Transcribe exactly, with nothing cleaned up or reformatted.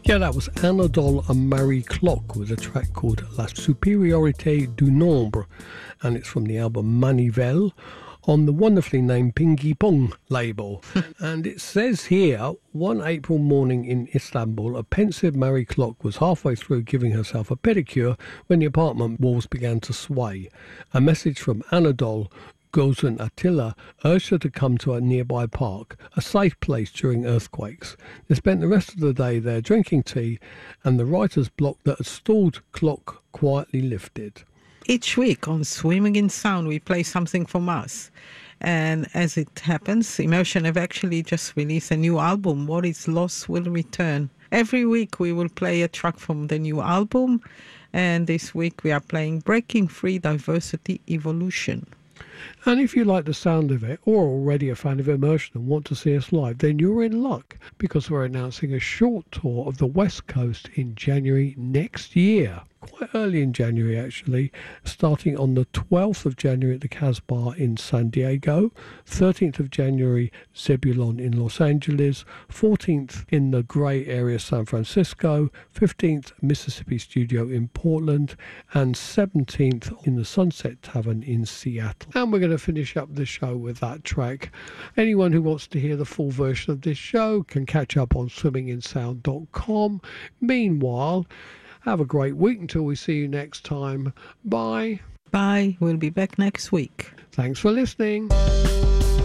Yeah, that was Anadole and Marie Clock with a track called La Supériorité du Nombre, and it's from the album Manivelle on the wonderfully named Pingy Pong label. And it says here, one April morning in Istanbul, a pensive Marie Clock was halfway through giving herself a pedicure when the apartment walls began to sway. A message from Anadole Gozan Attila urged her to come to a nearby park, a safe place during earthquakes. They spent the rest of the day there drinking tea, and the writer's block that had stalled clock quietly lifted. Each week on Swimming in Sound, we play something from us. And as it happens, Emotion have actually just released a new album, What is Lost Will Return. Every week we will play a track from the new album, and this week we are playing Breaking Free Diversity Evolution. And if you like the sound of it, or already a fan of Immersion and want to see us live, then you're in luck, because we're announcing a short tour of the West Coast in January next year. Quite early in January, actually, starting on the twelfth of January at the Casbah in San Diego, thirteenth of January, Zebulon in Los Angeles, fourteenth in the Gray Area, San Francisco, fifteenth Mississippi Studio in Portland, and seventeenth in the Sunset Tavern in Seattle. And we're going to finish up the show with that track. Anyone who wants to hear the full version of this show can catch up on swimming in sound dot com. Meanwhile, have a great week until we see you next time. Bye. Bye. We'll be back next week. Thanks for listening.